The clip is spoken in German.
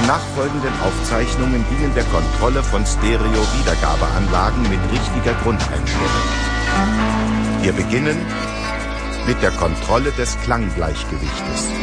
nachfolgenden Aufzeichnungen dienen der Kontrolle von Stereo-Wiedergabeanlagen mit richtiger Grundeinstellung. Wir beginnen mit der Kontrolle des Klanggleichgewichtes.